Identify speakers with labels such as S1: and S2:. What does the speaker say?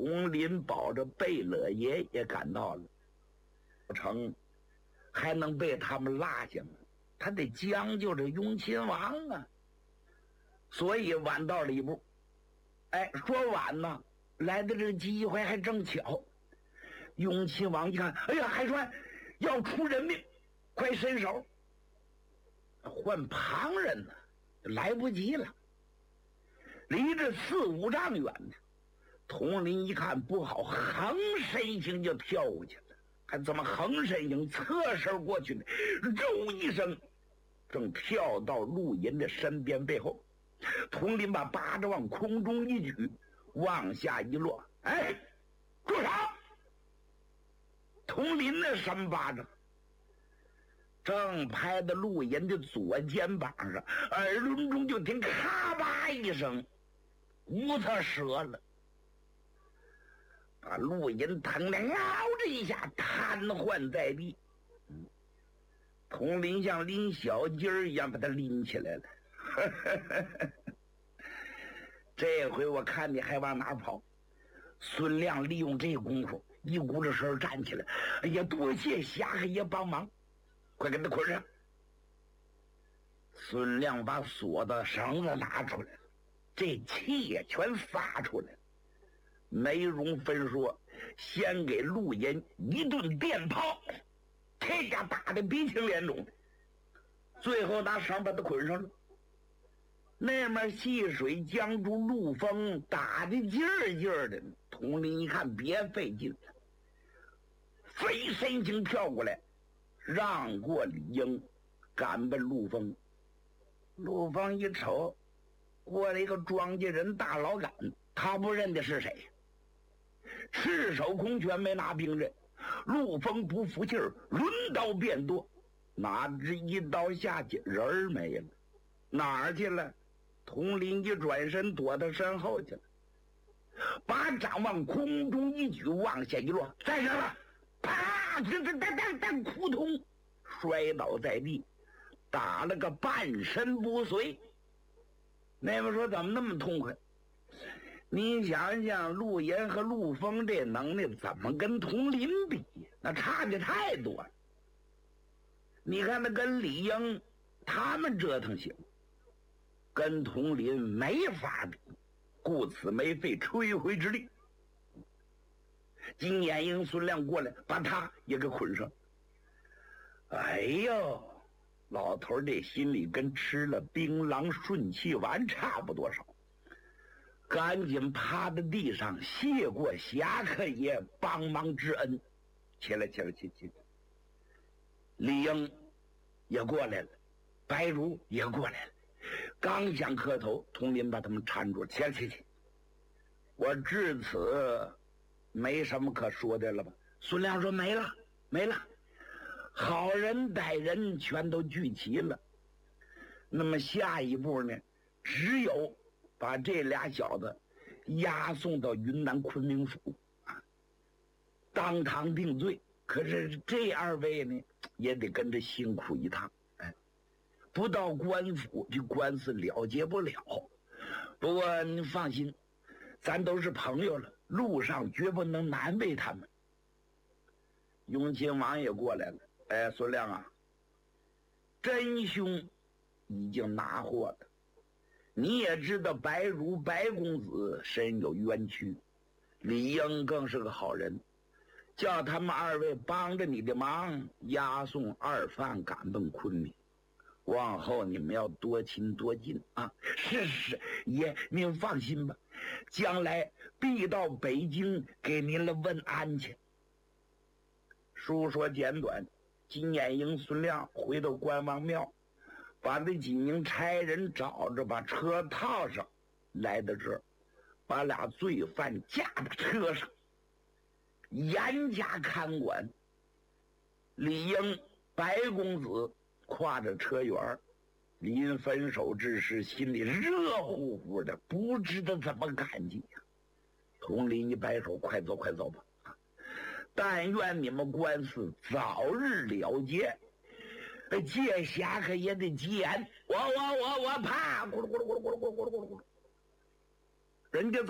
S1: 佟林抱着贝勒爷也赶到了，不成还能被他们落下吗？他得将就着雍亲王啊，所以晚到了一步。说晚呢，来的这个机会还正巧。雍亲王一看，哎呀，海川要出人命，快伸手！换旁人呢，来不及了。离这4、5丈远呢，佟林一看不好，横身形就跳过去了。还怎么横身形？侧身过去呢，肉一声，正跳到陆银的身边背后。佟林把巴掌往空中一举，往下一落，住手！佟林那什么巴掌？正拍在陆银的左肩膀上，耳轮中就听咔吧一声，骨头折了，把陆银疼得嗷的一下瘫痪在地。佟林像拎小鸡儿一样把他拎起来了。这回我看你还往哪跑？孙亮利用这功夫一鼓着身站起来，哎呀，多谢侠客爷帮忙，快给他捆上。孙亮把锁的绳子拿出来了，这气也全撒出来了，没容分说，先给陆岩一顿电炮，这家打得鼻青脸肿，最后拿绳把他捆上了。那面细水江中，陆丰打得劲儿劲儿的，佟林一看别费劲了，飞身形跳过来，让过李英，赶奔陆丰。陆丰一瞅，过来一个庄稼人大老杆，他不认得是谁，赤手空拳没拿兵刃。陆丰不服气儿，抡刀便剁，哪知一刀下去，人儿没了，哪儿去了？佟林一转身躲到身后去了，把掌往空中一举，往下一落，在这了，啪！这扑通摔倒在地，打了个半身不遂。那边说怎么那么痛快？你想想，陆岩和陆丰这能耐怎么跟佟林比？那差的太多了。你看他跟李英他们折腾行，跟佟林没法比，故此没费吹灰之力。金眼鹰孙亮过来，把他也给捆上。哎呦，老头这心里跟吃了槟榔顺气丸差不多少，赶紧趴在地上谢过侠客爷帮忙之恩。起来。李英也过来了，白如也过来了，刚想磕头，佟林把他们搀住了。起，我至此没什么可说的了吧？孙亮说没了，好人歹人全都聚齐了。那么下一步呢，只有把这俩小子押送到云南昆明府当堂定罪。可是这2位呢，也得跟着辛苦一趟。不到官府，这官司了结不了。不过你放心，咱都是朋友了，路上绝不能难为他们。雍亲王也过来了，孙亮啊，真凶已经拿获了。你也知道白如白公子身有冤屈，李英更是个好人，叫他们2位帮着你的忙，押送2犯赶奔昆明。往后你们要多亲多近啊！是，爷您放心吧，将来必到北京给您了问安去。书说简短，金眼鹰孙亮回到关王庙，把那几名差人找着，把车套上，来到这儿，把俩罪犯架到车上，严加看管。李英、白公子挎着车辕，临分手之时，心里热乎乎的，不知道怎么感激呀。佟林一摆手，快走吧，但愿你们官司早日了结。借侠客也得急眼，我怕，咕噜咕噜咕噜咕噜咕噜咕噜咕噜，人家